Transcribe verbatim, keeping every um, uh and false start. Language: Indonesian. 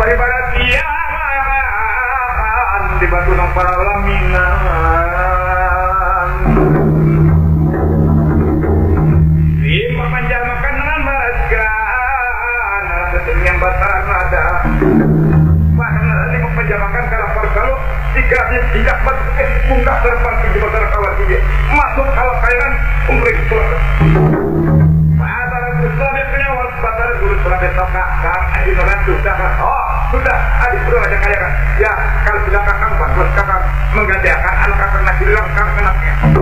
daripada tiang dibantu nang para laminan lima panjang makanan maraskan yang bataran ada mana lima panjang makan kalau kalau tiga tidak betul punggah terpaksa di batara kawan dia masuk kalau kairan umri suara batara Islam yang punya warna batara dulu sudah betoka kan adik orang sudah oh sudah adik sudah aja kaya kan ya kalau sudah kakak buat kakak menggantikan anak kakak nak bilang kakak anaknya